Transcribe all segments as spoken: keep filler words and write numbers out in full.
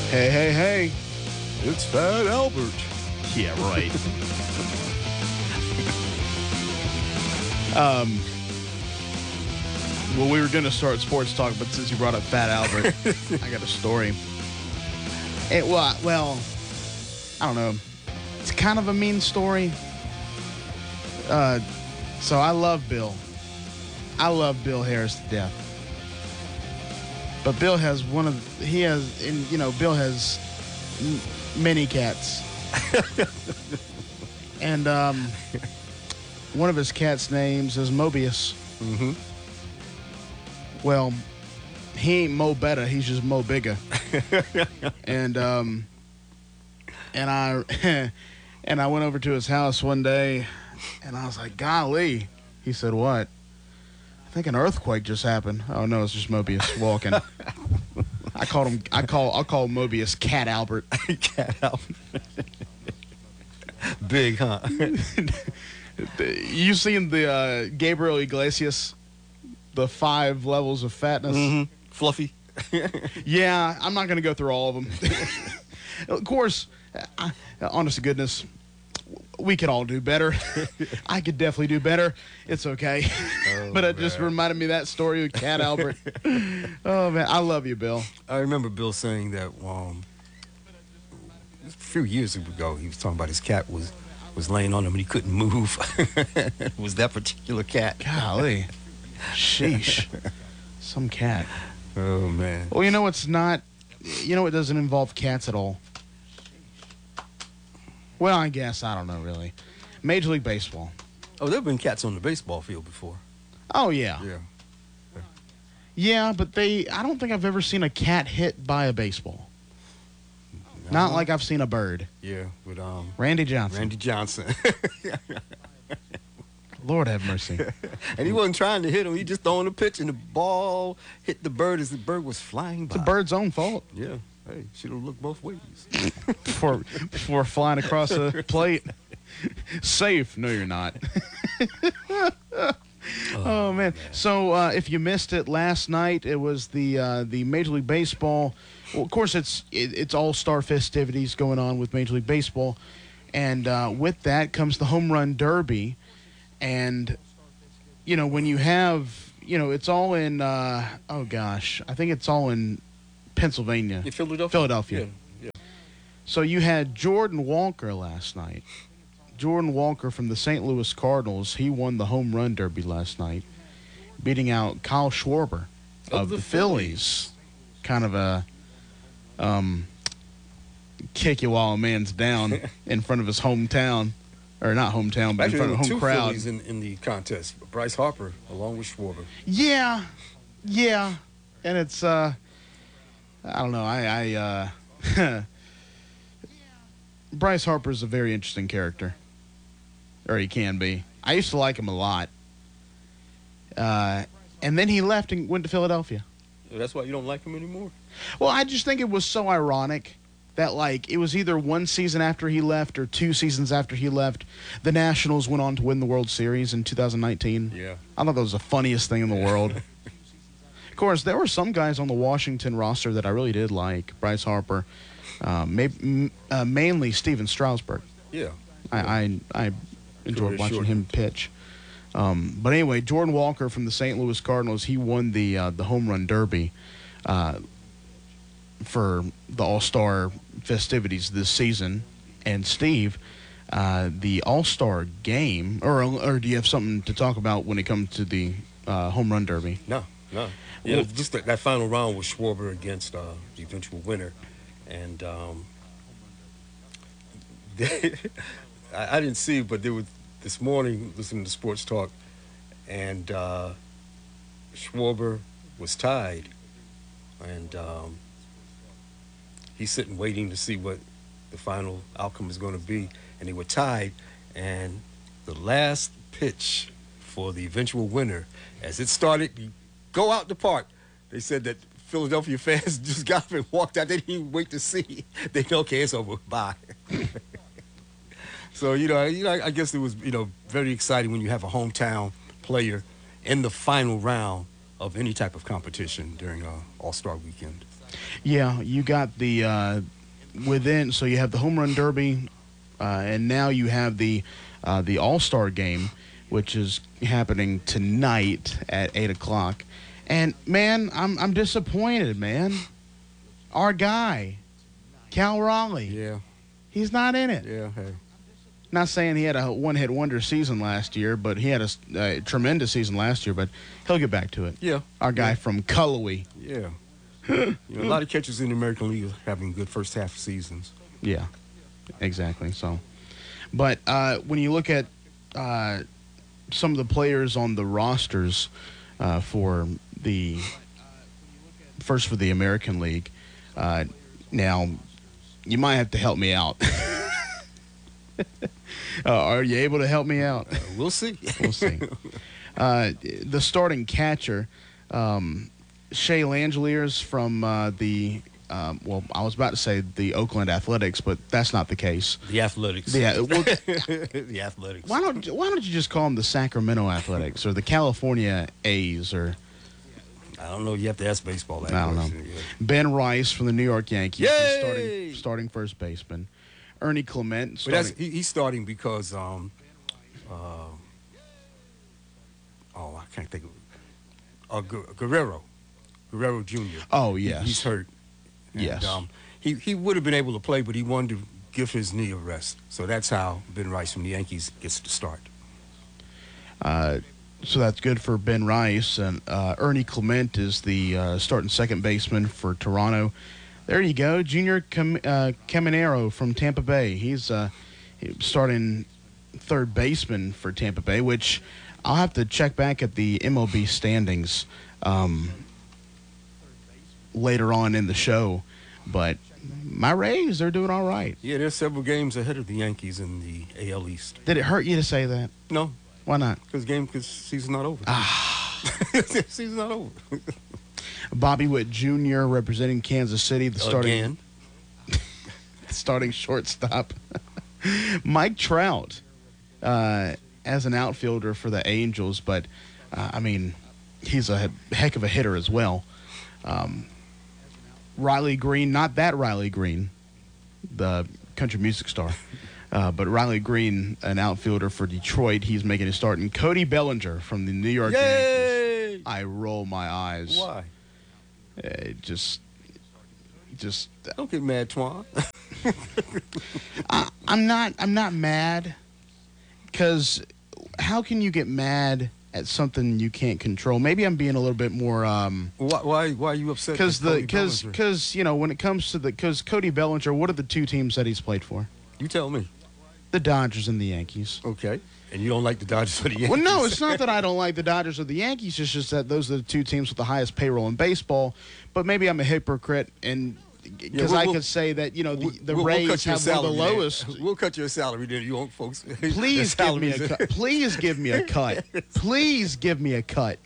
Hey, hey, hey. It's Fat Albert. Yeah, right. um, well, we were going to start sports talk, but since you brought up Fat Albert, I got a story. It well, well, I don't know. It's kind of a mean story. Uh, so I love Bill. I love Bill Harris to death. But Bill has one of he has, and you know, Bill has m- many cats, and um, one of his cats' names is Mobius. Mm-hmm. Well, he ain't Mo better. He's just Mo bigger. and um, and I and I went over to his house one day, and I was like, "Golly," he said, "What?" I think an earthquake just happened. Oh no, it's just Mobius walking. I called him. I call. I'll call Mobius Cat Albert. Cat Albert. Big, huh? You seen the uh, Gabriel Iglesias, the five levels of fatness? Mm-hmm. Fluffy. Yeah, I'm not going to go through all of them. Of course, I, honest to goodness, we could all do better. I could definitely do better. It's okay. Oh, but it just man. reminded me of that story with Cat Albert. Oh, man. I love you, Bill. I remember Bill saying that um, a few years ago, he was talking about his cat was, was laying on him and he couldn't move. It was that particular cat. Golly. Sheesh. Some cat. Oh, man. Well, you know it's not, you know it doesn't involve cats at all. Well, I guess, I don't know really. Major League Baseball. Oh, there have been cats on the baseball field before. Oh, yeah. Yeah. Yeah, but they, I don't think I've ever seen a cat hit by a baseball. Not like I've seen a bird. Yeah, with um, Randy Johnson. Randy Johnson. Lord have mercy. And he wasn't trying to hit him. He just throwing a pitch, and the ball hit the bird as the bird was flying by. It's a bird's own fault. Yeah. Hey, should have looked both ways. Before, before flying across the plate. Safe. No, you're not. oh, oh, man. man. So uh, if you missed it last night, it was the uh, the Major League Baseball. Well, of course, it's it, it's all-star festivities going on with Major League Baseball. And uh, with that comes the Home Run Derby. And, you know, when you have, you know, it's all in, uh, oh, gosh, I think it's all in Pennsylvania. In Philadelphia? Philadelphia. Yeah, yeah. So you had Jordan Walker last night. Jordan Walker from the Saint Louis Cardinals, he won the Home Run Derby last night, beating out Kyle Schwarber of, of the, the Phillies. Phillies. Kind of a um, kick you while a man's down in front of his hometown. Or not hometown, but Actually, in front of home two crowd. Phillies in, in the contest. Bryce Harper, along with Schwarber. Yeah, yeah, and it's uh, I don't know. I, I uh, Bryce Harper's a very interesting character, or he can be. I used to like him a lot, uh, and then he left and went to Philadelphia. That's why you don't like him anymore? Well, I just think it was so ironic that, like, it was either one season after he left or two seasons after he left, the Nationals went on to win the World Series in two thousand nineteen. Yeah. I thought that was the funniest thing in the world. Of course, there were some guys on the Washington roster that I really did like. Bryce Harper, uh, maybe, uh, mainly Steven Strasburg. Yeah. I, I, I enjoyed Career watching short. him pitch. Um, but anyway, Jordan Walker from the Saint Louis Cardinals, he won the uh, the Home Run Derby uh, for the All-Star festivities this season. And Steve, uh, the All-Star game, or or do you have something to talk about when it comes to the uh, Home Run Derby? No, no. Yeah, Well- just that, that final round was Schwarber against uh, the eventual winner. And um, they, I, I didn't see it, but there was this morning listening to Sports Talk, and uh, Schwarber was tied. And um, he's sitting waiting to see what the final outcome is going to be. And they were tied. And the last pitch for the eventual winner, as it started to go out the park, they said that Philadelphia fans just got up and walked out. They didn't even wait to see. They know, okay, it's over. Bye. So, you know, you know, I guess it was, you know, very exciting when you have a hometown player in the final round of any type of competition during uh, All-Star weekend. Yeah, you got the uh, within. So you have the home run derby, uh, and now you have the uh, the All Star game, which is happening tonight at eight o'clock. And man, I'm I'm disappointed, man. Our guy, Cal Raleigh, Yeah, he's not in it. yeah, hey. Not saying he had a one-hit wonder season last year, but he had a, a tremendous season last year. But he'll get back to it. Yeah. Our guy yeah. from Cullowhee. Yeah. You know, a lot of catchers in the American League are having good first half seasons. Yeah, exactly. So, but uh, when you look at uh, some of the players on the rosters uh, for the first for the American League, uh, now you might have to help me out. uh, are you able to help me out? Uh, we'll see. We'll see. Uh, the starting catcher, um, Shea Langeliers from uh, the, um, well, I was about to say the Oakland Athletics, but that's not the case. The Athletics. The, well, the Athletics. why don't Why don't you just call them the Sacramento Athletics or the California A's or I don't know. You have to ask baseball that I don't know. question, yeah. Ben Rice from the New York Yankees, Yay! starting starting first baseman. Ernie Clement. But Starting, that's, he, he's starting because, um, uh, oh, I can't think of uh, Gu- Guerrero, Guerrero Junior oh He- yes, he's hurt. And, Yes. Um, he he would have been able to play, but he wanted to give his knee a rest. So that's how Ben Rice from the Yankees gets to start. Uh, so that's good for Ben Rice. And uh, Ernie Clement is the uh, starting second baseman for Toronto. There you go. Junior Cam- uh, Caminero from Tampa Bay. He's uh, starting third baseman for Tampa Bay, which I'll have to check back at the M L B standings um, later on in the show. But my Rays, they're doing all right. Yeah, there's several games ahead of the Yankees in the A L East. Did it hurt you to say that? No, Why not? because game because season's not over. Ah. Season's not over. Bobby Witt Junior representing Kansas City, the starting Again. starting shortstop. Mike Trout uh, as an outfielder for the Angels, but uh, I mean, he's a heck of a hitter as well. Um, Riley Green, not that Riley Green, the country music star, uh, but Riley Green, an outfielder for Detroit. He's making his start. And Cody Bellinger from the New York Yay! Yankees. I roll my eyes. Why? Uh, just, just. Don't get mad, Twan. I, I'm not. I'm not mad. Because how can you get mad at something you can't control? Maybe I'm being a little bit more. Um, why, why? Why are you upset? Because with the Cody because Bellinger? because you know when it comes to the because Cody Bellinger, what are the two teams that he's played for? You tell me. The Dodgers and the Yankees. Okay. And you don't like the Dodgers or the Yankees? Well, no, it's not that I don't like the Dodgers or the Yankees. It's just that those are the two teams with the highest payroll in baseball. But maybe I'm a hypocrite, and because Yeah, we'll- I we'll- could say that you know the, the We'll- we'll Rays cut your have one of the salary then. lowest. We'll cut your salary then, you want folks. Please Their give me a salaries- cut. Please give me a cut. Please give me a cut.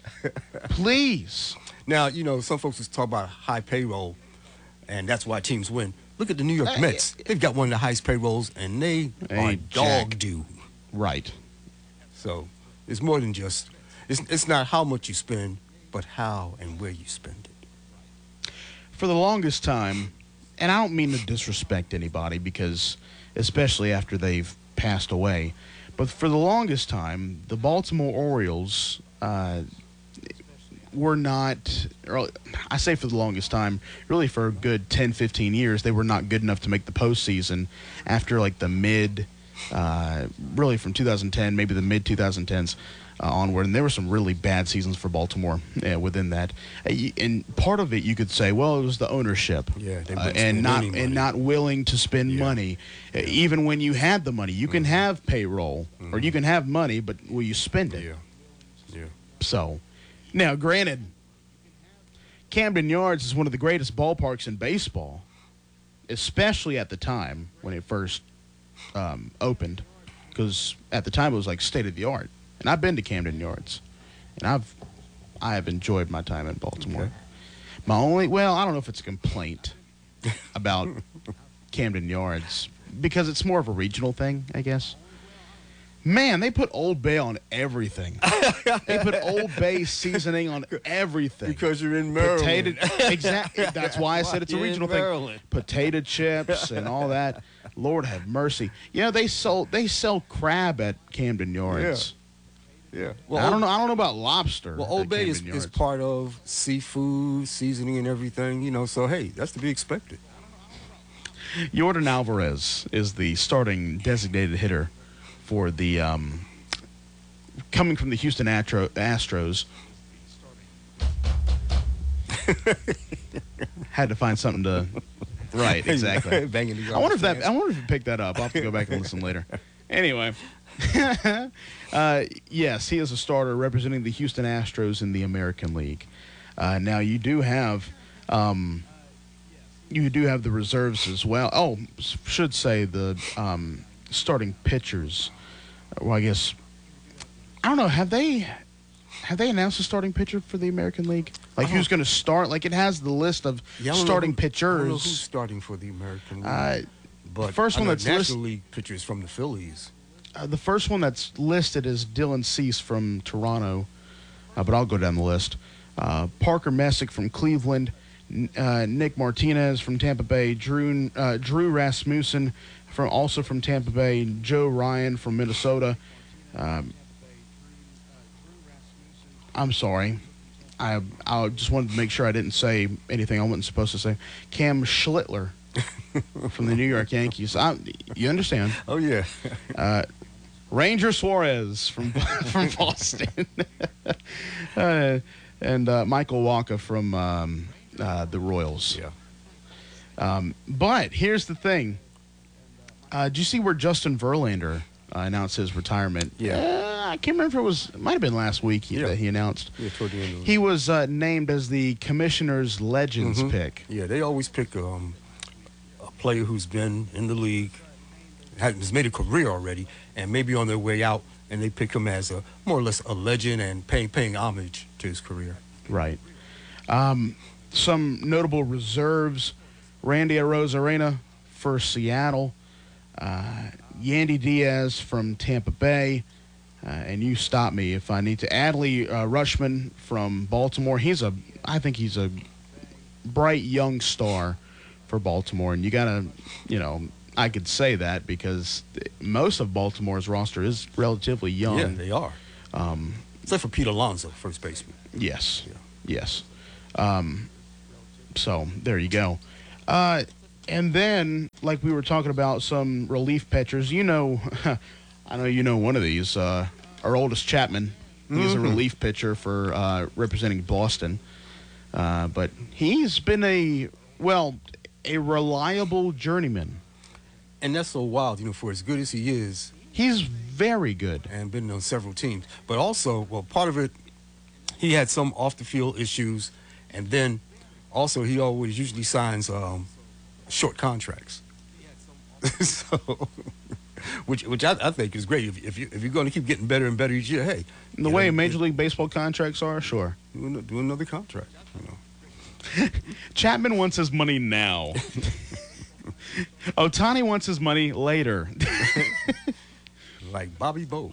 Please. Now, you know, some folks just talk about high payroll, and that's why teams win. Look at the New York Uh, Mets. They've got one of the highest payrolls, and they are Ain't dog jack. due. Right. So it's more than just, it's, it's not how much you spend, but how and where you spend it. For the longest time, and I don't mean to disrespect anybody because, especially after they've passed away, but for the longest time, the Baltimore Orioles uh, were not, or I say for the longest time, really for a good ten, fifteen years, they were not good enough to make the postseason after like the mid, uh, really from two thousand ten, maybe the mid twenty tens. Uh, onward, and there were some really bad seasons for Baltimore uh, within that. Uh, y- and part of it, you could say, well, it was the ownership, Yeah, they uh, wouldn't and spend not any money. and not willing to spend Yeah. money, uh, even when you had the money. You can have payroll, or you can have money, but will you spend it? Yeah, yeah. So, now, granted, Camden Yards is one of the greatest ballparks in baseball, especially at the time when it first um, opened, because at the time it was like state of the art. And I've been to Camden Yards, and I've I have enjoyed my time in Baltimore. Okay. My only well, I don't know if it's a complaint about Camden Yards because it's more of a regional thing, I guess. Man, they put Old Bay on everything. They put Old Bay seasoning on everything. Because you're in Maryland. Potato, exactly. That's why I said it's a You're in regional Maryland. thing. Potato chips and all that. Lord have mercy. You know, they sell they sell crab at Camden Yards. Yeah. I don't know. I don't know about lobster. Well, Old at Bay is, Camden is Yards. part of seafood, seasoning, and everything, you know, so, hey, that's to be expected. Jordan Alvarez is the starting designated hitter for the um, coming from the Houston Astro, Astros. Had to find something to. Right, exactly. Banging the I wonder if that. fans. I wonder if you picked that up. I'll have to go back and listen later. Anyway, uh, yes, he is a starter representing the Houston Astros in the American League. Uh, now you do have, um, you do have the reserves as well. Oh, s- should say the um, starting pitchers. Well, I guess I don't know. Have they? Have they announced a starting pitcher for the American League? Like who's going to start? Like it has the list of Yeah, I don't know starting who- I don't know who's pitchers. starting for the American League. Uh, but first I one know that's National list- League pitchers from the Phillies. Uh, the first one that's listed is Dylan Cease from Toronto, uh, but I'll go down the list. Uh, Parker Messick from Cleveland, N- uh, Nick Martinez from Tampa Bay, Drew uh, Drew Rasmussen from also from Tampa Bay, Joe Ryan from Minnesota. Um, I'm sorry, I I just wanted to make sure I didn't say anything I wasn't supposed to say. Cam Schlittler from the New York Yankees. I, you understand? Oh, yeah. Uh, Ranger Suarez from from Boston, uh, and uh, Michael Waka from um, uh, the Royals. yeah. Um, but here's the thing: uh, did you see where Justin Verlander uh, announced his retirement? Yeah. Uh, I can't remember if it was. It might have been last week he, Yeah. that he announced. Yeah, toward the end of the He was uh, named as the Commissioner's Legends Mhm. pick. Yeah, they always pick um, a player who's been in the league, has made a career already, and maybe on their way out, and they pick him as a more or less a legend and paying paying homage to his career. Right. Um, some notable reserves: Randy Arozarena for Seattle, uh, Yandy Diaz from Tampa Bay, uh, and you stop me if I need to. Adley uh, Rushman from Baltimore. He's a, I think he's a bright young star for Baltimore, and you gotta, you know, I could say that because most of Baltimore's roster is relatively young. Yeah, they are. Um, Except for Pete Alonso, first baseman. Yes. Yeah. Yes. Um, so there you go. Uh, and then, like we were talking about, some relief pitchers. You know, I know you know one of these. Uh, our oldest Chapman. He's Mhm. a relief pitcher for uh, representing Boston. Uh, but he's been a well, a reliable journeyman. And that's so wild, you know, for as good as he is, He's very good. and been on several teams. But also, well, part of it, he had some off the field issues, and then also he always usually signs um, short contracts. so, which which I, I think is great. If, if you if you're going to keep getting better and better each year, hey, And the you way know, Major League Baseball contracts are, sure. do, ano- do another contract. You know. Chapman wants his money now. Otani wants his money later. Like Bobby Bowe.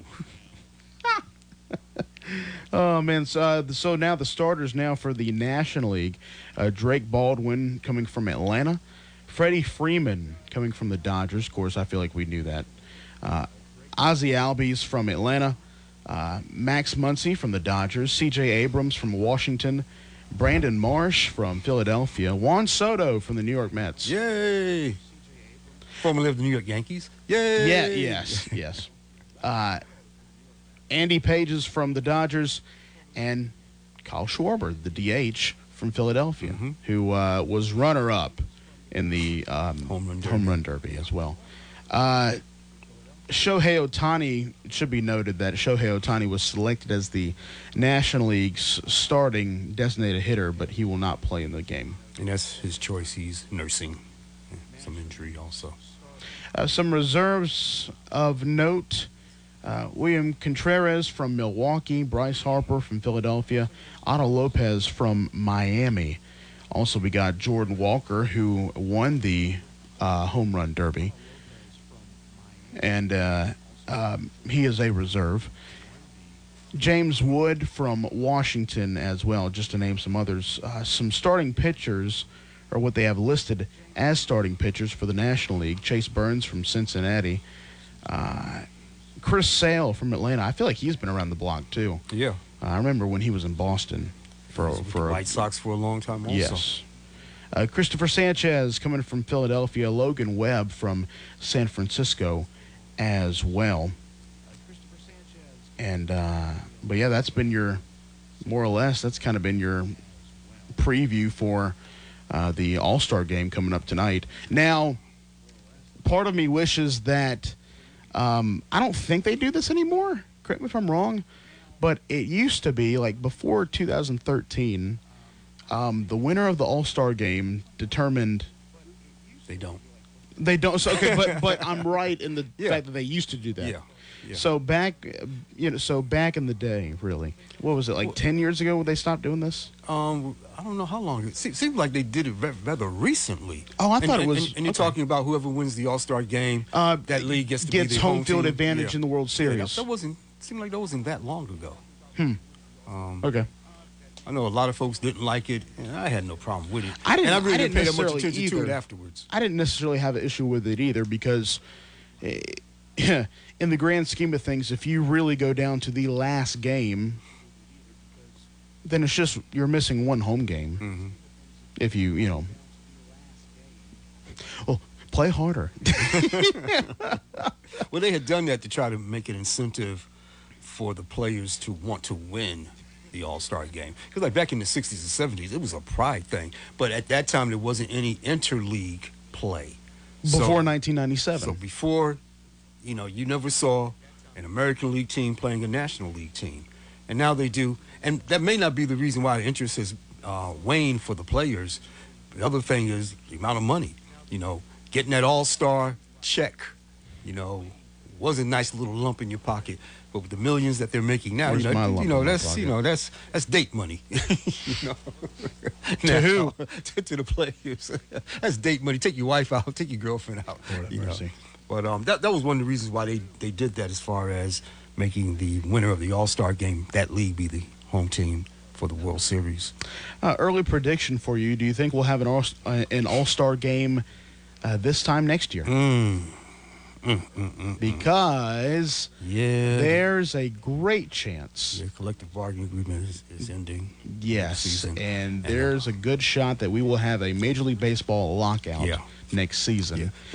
Oh man! So, uh, so now the starters now for the National League: uh, Drake Baldwin coming from Atlanta, Freddie Freeman coming from the Dodgers. Of course, I feel like we knew that. Uh, Ozzie Albies from Atlanta, uh, Max Muncy from the Dodgers, C J Abrams from Washington, Brandon Marsh from Philadelphia, Juan Soto from the New York Mets. Yay! Formerly of the New York Yankees. Yay! Yeah, yes, yes. Uh, Andy Pages from the Dodgers, and Kyle Schwarber, the D H from Philadelphia, Mhm. who uh, was runner-up in the um, Home run derby. home run derby as well. Uh, Shohei Ohtani, it should be noted that Shohei Ohtani was selected as the National League's starting designated hitter, but he will not play in the game. And that's his choice. He's nursing some injury also. Uh, some reserves of note: uh, William Contreras from Milwaukee, Bryce Harper from Philadelphia, Otto Lopez from Miami. Also, we got Jordan Walker, who won the uh, home run derby, and uh, Um, he is a reserve. James Wood from Washington as well, just to name some others. Uh, some starting pitchers are what they have listed as starting pitchers for the National League. Chase Burns from Cincinnati. Uh, Chris Sale from Atlanta. I feel like he's been around the block, too. Yeah. Uh, I remember when he was in Boston for, He was with for the a, White Sox for a long time also. Yes. Uh, Christopher Sanchez coming from Philadelphia. Logan Webb from San Francisco as well. And, uh, but yeah, that's been your, more or less, that's kind of been your preview for uh, the All-Star game coming up tonight. Now, part of me wishes that, um, I don't think they do this anymore. Correct me if I'm wrong. But it used to be, like, before two thousand thirteen, um, the winner of the All-Star game determined. They don't. They don't. So, okay, but but I'm right in the Yeah. fact that they used to do that. Yeah. yeah. So back, uh, you know, so back in the day, really, what was it, like Well- ten years ago when they stopped doing this? Um, I don't know how long. It se- seems like they did it ve- rather recently. Oh, I And- thought it and- was- And, and you're okay. talking about whoever wins the All Star game. Uh, that league gets to gets be the home home field team. advantage Yeah. in the World Yeah, that, Series. that wasn't. Seemed like that wasn't that long ago. Hmm. Um, Okay. I know a lot of folks didn't like it, and I had no problem with it. I didn't- And I really I didn't, didn't pay that much necessarily attention to it either. afterwards. I didn't necessarily have an issue with it either because, eh, in the grand scheme of things, if you really go down to the last game, then it's just you're missing one home game. Mm-hmm. If you, you know, well, play harder. Well, they had done that to try to make an incentive for the players to want to win the All-Star game. Because like back in the sixties and seventies, it was a pride thing. But at that time, there wasn't any interleague play. Before So- nineteen ninety-seven. So before, you know, you never saw an American League team playing a National League team. And now they do. And that may not be the reason why the interest has uh, waned for the players. The other thing is the amount of money. You know, getting that all-star check, you know, was a nice little lump in your pocket. But with the millions that they're making now, Where's you my know, lump you know in my that's pocket? you know that's that's date money. you know, To who? to, to the players. That's date money. Take your wife out. Take your girlfriend out. Lord have you know. mercy. But um, that that was one of the reasons why they, they did that, as far as making the winner of the All-Star game, that league, be the home team for the World Series. Uh, early prediction for you: do you think we'll have an all uh, an All-Star game uh, this time next year? Mm. Mm, mm, mm, Because yeah. there's a great chance. Their collective bargaining agreement is, is ending. Yes, season. and And, uh, there's a good shot that we will have a Major League Baseball lockout Yeah. next season. Yeah.